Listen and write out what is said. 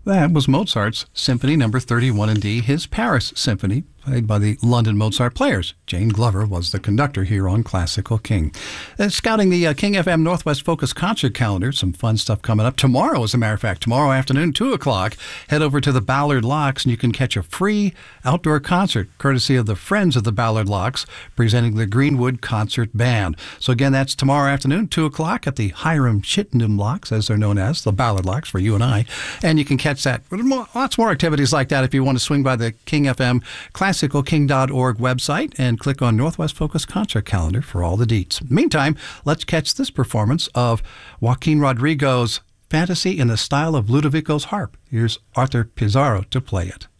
That was Mozart's Symphony Number 31 in D, his Paris Symphony, played by the London Mozart Players. Jane Glover was the conductor here on Classical King. Scouting the King FM Northwest Focus concert calendar, some fun stuff coming up. Tomorrow, as a matter of fact, tomorrow afternoon, 2 o'clock, head over to the Ballard Locks and you can catch a free outdoor concert, courtesy of the Friends of the Ballard Locks, presenting the Greenwood Concert Band. So again, that's tomorrow afternoon, 2 o'clock at the Hiram Chittenden Locks, as they're known as, the Ballard Locks for you and I. And you can catch that. Lots more activities like that if you want to swing by the King FM ClassicalKing.org website and click on Northwest Focus Concert Calendar for all the deets. Meantime, let's catch this performance of Joaquin Rodrigo's Fantasy in the style of Ludovico's harp. Here's Arthur Pizarro to play it.